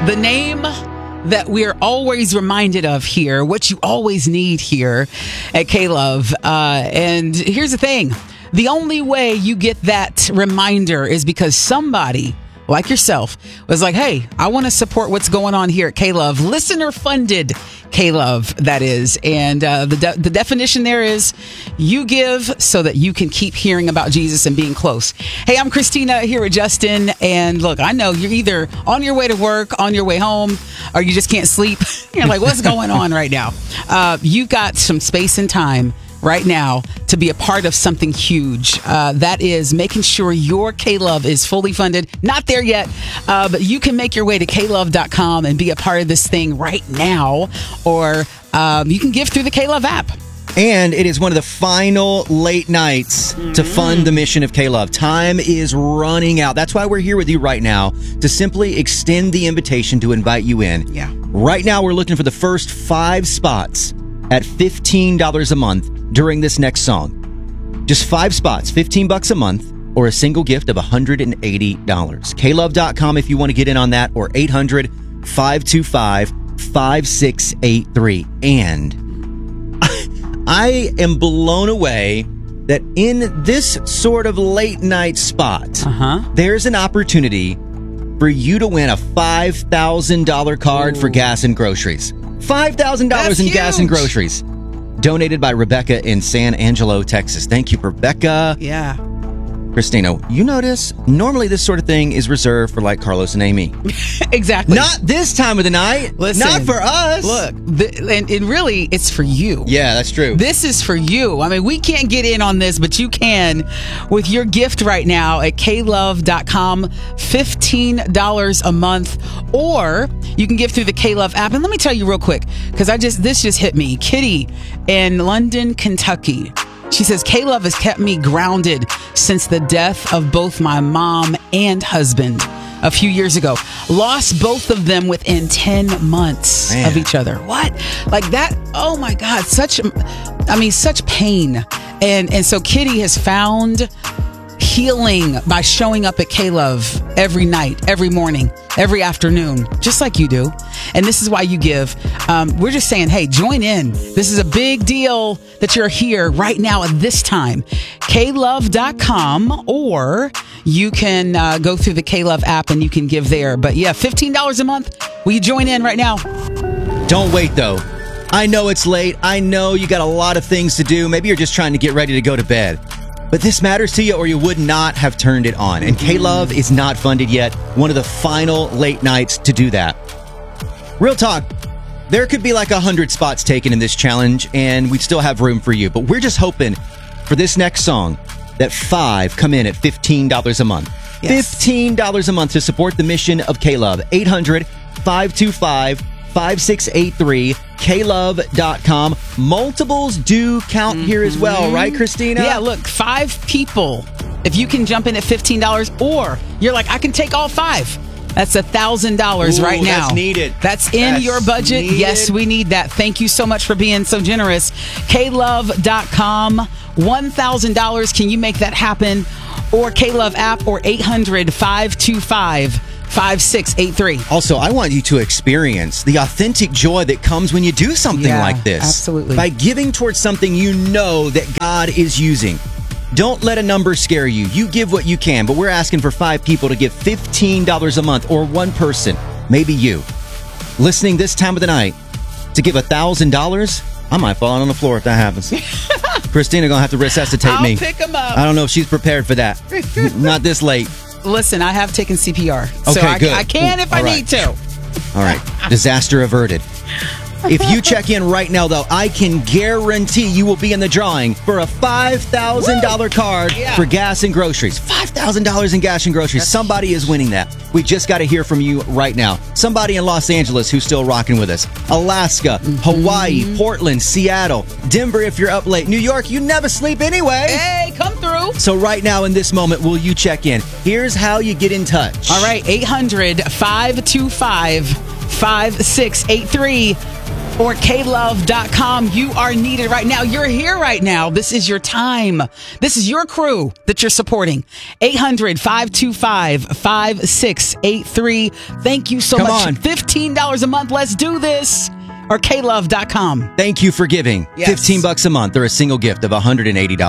The name that we're always reminded of here, what you always need here at K-Love. And here's the thing. The only way you get that reminder is because somebody like yourself was like, hey, I want to support what's going on here at K-Love. Listener funded K-Love, that is. And the definition there is you give so that you can keep hearing about Jesus and being close. Hey, I'm Christina here with Justin. And look, I know you're either on your way to work, on your way home, or you just can't sleep. You're like, what's going on right now? You've got some space and time right now to be a part of something huge. That is making sure your K-Love is fully funded. Not there yet, but you can make your way to klove.com and be a part of this thing right now. Or you can give through the K-Love app. And it is one of the final late nights to fund the mission of K-Love. Time is running out. That's why we're here with you right now, to simply extend the invitation to invite you in. Yeah. Right now, we're looking for the first 5 spots at $15 a month during this next song. Just 5 spots, $15 a month, or a single gift of $180. klove.com if you want to get in on that, or 800-525-5683. And I am blown away that in this sort of late night spot, there's an opportunity for you to win a $5,000 card for gas and groceries. $5,000 in gas and groceries. Donated by Rebecca in San Angelo, Texas. Thank you, Rebecca. Yeah. Christina, you notice normally this sort of thing is reserved for like Carlos and Amy. Exactly. Not this time of the night. Listen, not for us. Look, and really, it's for you. Yeah, that's true. This is for you. I mean, we can't get in on this, but you can with your gift right now at klove.com, $15 a month, or you can give through the K-Love app. And let me tell you real quick, because this just hit me. Kitty in London, Kentucky. She says, K-Love has kept me grounded since the death of both my mom and husband a few years ago. Lost both of them within 10 months of each other. What? Like that? Oh my God. Such pain. And so Kitty has found healing by showing up at K-Love every night, every morning, every afternoon, just like you do. And this is why you give. We're just saying, hey, join in. This is a big deal that you're here right now at this time. klove.com, or you can go through the K-Love app and you can give there. But yeah, $15 a month. Will you join in right now? Don't wait, though. I know it's late. I know you got a lot of things to do. Maybe you're just trying to get ready to go to bed. But this matters to you, or you would not have turned it on. And K-Love is not funded yet. One of the final late nights to do that. Real talk, there could be like 100 spots taken in this challenge, and we'd still have room for you. But we're just hoping for this next song that 5 come in at $15 a month. Yes. $15 a month to support the mission of K-Love. 800-525-5683. klove.com. Multiples do count here as well, right, Christina? Yeah, look, 5 people. If you can jump in at $15, or you're like, I can take all 5. That's $1,000 right now. That's needed. That's in your budget. Needed. Yes, we need that. Thank you so much for being so generous. klove.com. $1,000. Can you make that happen? Or K-Love app, or 800-525-5683. Also, I want you to experience the authentic joy that comes when you do something like this. Absolutely. By giving towards something you know that God is using. Don't let a number scare you. You give what you can, but we're asking for 5 people to give $15 a month, or 1 person, maybe you, listening this time of the night, to give $1,000. I might fall on the floor if that happens. Christina gonna have to resuscitate me. I'll pick him up. I don't know if she's prepared for that. Not this late. Listen, I have taken CPR. Okay, so good. I can if I need to. All right. Disaster averted. If you check in right now, though, I can guarantee you will be in the drawing for a $5,000 card for gas and groceries. $5,000 in gas and groceries. Somebody is winning that. We just got to hear from you right now. Somebody in Los Angeles who's still rocking with us. Alaska, Hawaii, Portland, Seattle, Denver if you're up late. New York, you never sleep anyway. Hey, come through. So right now in this moment, will you check in? Here's how you get in touch. All right, 800-525-5683. or klove.com. You are needed right now. You're here right now. This is your time. This is your crew that you're supporting. 800-525-5683. Thank you so Come much. on. $15 a month. Let's do this. Or klove.com. Thank you for giving. Yes. $15 a month or a single gift of $180.